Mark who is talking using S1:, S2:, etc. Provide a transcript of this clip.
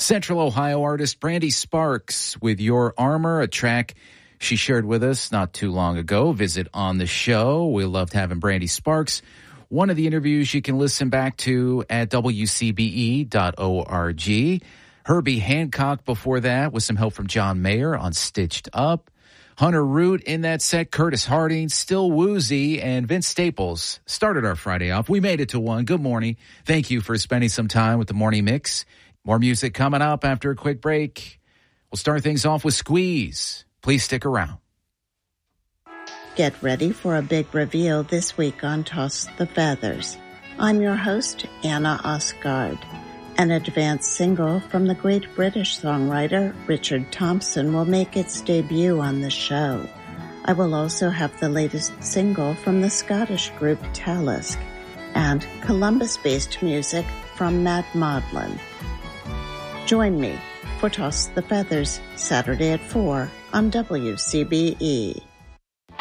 S1: Central Ohio artist Brandy Sparks with Your Armor, a track she shared with us not too long ago. Visit on the show. We loved having Brandy Sparks. One of the interviews you can listen back to at WCBE.org. Herbie Hancock before that with some help from John Mayer on Stitched Up. Hunter Root in that set, Curtis Harding, Still Woozy, and Vince Staples started our Friday off. We made it to 1. Good morning. Thank you for spending some time with the Morning Mix. More music coming up after a quick break. We'll start things off with Squeeze. Please stick around.
S2: Get ready for a big reveal this week on Toss the Feathers. I'm your host, Anna Osgard. An advanced single from the great British songwriter Richard Thompson will make its debut on the show. I will also have the latest single from the Scottish group Talisk and Columbus-based music from Matt Maudlin. Join me for Toss the Feathers Saturday at 4 on WCBE.